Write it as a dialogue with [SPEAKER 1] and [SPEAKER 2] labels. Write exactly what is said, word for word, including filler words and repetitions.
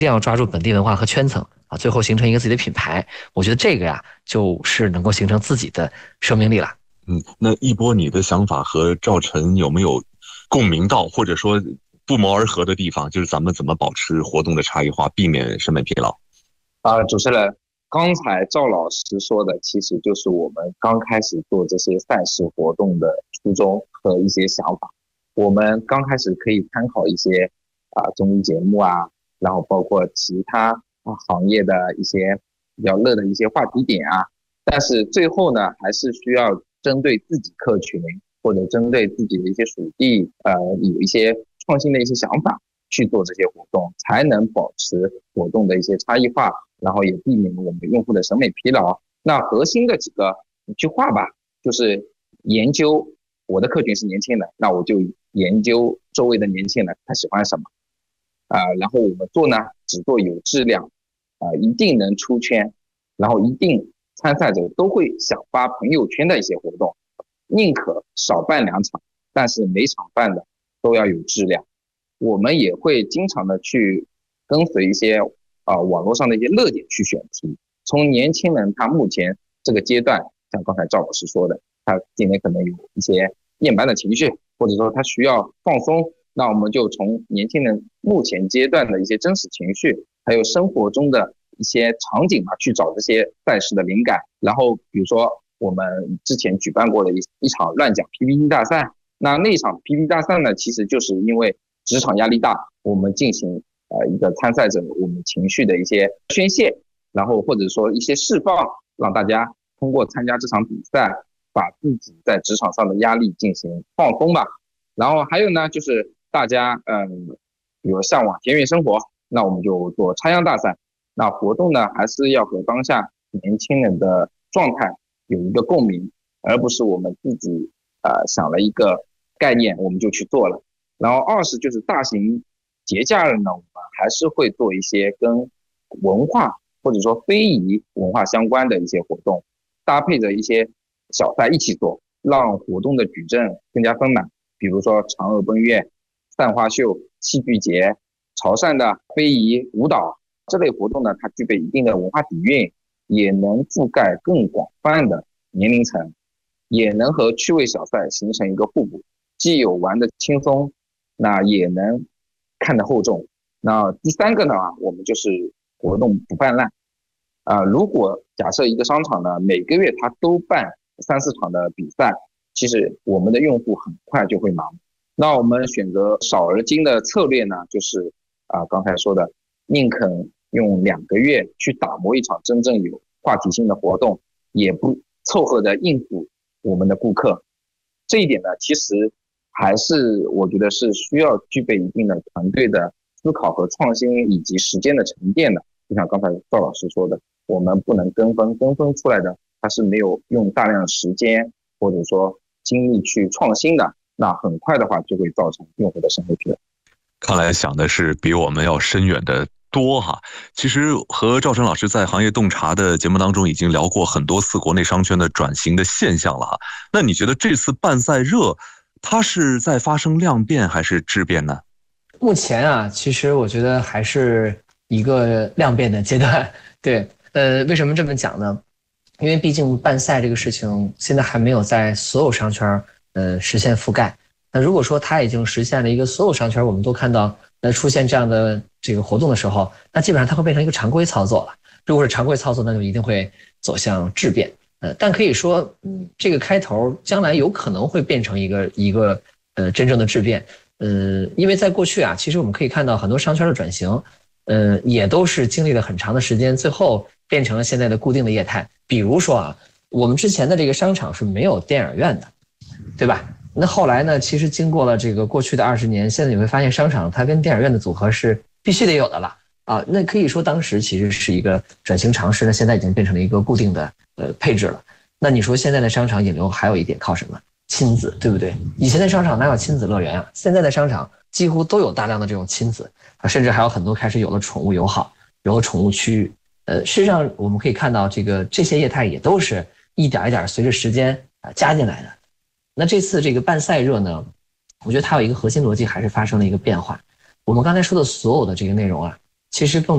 [SPEAKER 1] 定要抓住本地文化和圈层啊，最后形成一个自己的品牌。我觉得这个呀，就是能够形成自己的生命力了。
[SPEAKER 2] 嗯，那一波你的想法和赵晨有没有共鸣到，或者说不谋而合的地方？就是咱们怎么保持活动的差异化，避免审美疲劳？
[SPEAKER 3] 啊、呃，主持人，刚才赵老师说的，其实就是我们刚开始做这些赛事活动的初衷和一些想法。我们刚开始可以参考一些啊、呃、综艺节目啊，然后包括其他啊行业的一些比较热的一些话题点啊，但是最后呢，还是需要针对自己客群或者针对自己的一些属地，呃，有一些创新的一些想法去做这些活动，才能保持活动的一些差异化，然后也避免我们用户的审美疲劳。那核心的几个一句话吧，就是研究我的客群是年轻人，那我就研究周围的年轻人他喜欢什么，啊、呃，然后我们做呢，只做有质量，啊、呃，一定能出圈，然后一定参赛者都会想发朋友圈的一些活动，宁可少办两场，但是每场办的都要有质量。我们也会经常的去跟随一些啊、呃、网络上的一些热点去选题，从年轻人他目前这个阶段，像刚才赵老师说的，他今天可能有一些厌班的情绪，或者说他需要放松，那我们就从年轻人目前阶段的一些真实情绪，还有生活中的一些场景嘛，去找这些赛事的灵感。然后比如说我们之前举办过的一一场乱讲 P P T 大赛，那那场 P P T 大赛呢，其实就是因为职场压力大，我们进行呃一个参赛者我们情绪的一些宣泄，然后或者说一些释放，让大家通过参加这场比赛，把自己在职场上的压力进行放松吧。然后还有呢，就是大家嗯，比如向往田园生活，那我们就做插秧大赛。那活动呢，还是要和当下年轻人的状态有一个共鸣，而不是我们自己呃想了一个概念我们就去做了。然后二是就是大型节假日呢，我们还是会做一些跟文化或者说非遗文化相关的一些活动，搭配着一些小赛一起做，让活动的矩阵更加丰满。比如说嫦娥奔月、散花秀、戏剧节、潮汕的非遗舞蹈这类活动呢，它具备一定的文化底蕴，也能覆盖更广泛的年龄层，也能和趣味小赛形成一个互补，既有玩的轻松，那也能看得厚重。那第三个呢，我们就是活动不泛滥啊、呃。如果假设一个商场呢，每个月它都办三四场的比赛，其实我们的用户很快就会忙。那我们选择少而精的策略呢，就是啊、呃、刚才说的，宁肯用两个月去打磨一场真正有话题性的活动，也不凑合的应付我们的顾客。这一点呢，其实还是我觉得是需要具备一定的团队的思考和创新，以及时间的沉淀的。就像刚才赵老师说的，我们不能跟风，跟风出来的它是没有用大量的时间或者说精力去创新的，那很快的话就会造成用户的审美疲劳。
[SPEAKER 2] 看来想的是比我们要深远的多哈。其实和赵晨老师在行业洞察的节目当中已经聊过很多次国内商圈的转型的现象了哈。那你觉得这次办赛热它是在发生量变还是质变呢？
[SPEAKER 1] 目前啊，其实我觉得还是一个量变的阶段。对，呃，为什么这么讲呢？因为毕竟办赛这个事情现在还没有在所有商圈呃实现覆盖。那如果说它已经实现了一个所有商圈我们都看到呃出现这样的这个活动的时候，那基本上它会变成一个常规操作了。如果是常规操作，那就一定会走向质变。呃，但可以说，嗯，这个开头将来有可能会变成一个一个呃真正的质变。呃，因为在过去啊，其实我们可以看到很多商圈的转型，呃，也都是经历了很长的时间，最后变成了现在的固定的业态。比如说啊，我们之前的这个商场是没有电影院的，对吧？那后来呢，其实经过了这个过去的二十年，现在你会发现商场它跟电影院的组合是必须得有的了啊。那可以说当时其实是一个转型尝试，那现在已经变成了一个固定的呃配置了。那你说现在的商场引流还有一点靠什么？亲子，对不对？以前的商场哪有亲子乐园啊？现在的商场几乎都有大量的这种亲子啊，甚至还有很多开始有了宠物友好，有了宠物区域。呃，事实上我们可以看到，这个这些业态也都是一点一点随着时间啊加进来的。那这次这个办赛热呢，我觉得它有一个核心逻辑还是发生了一个变化。我们刚才说的所有的这个内容啊，其实更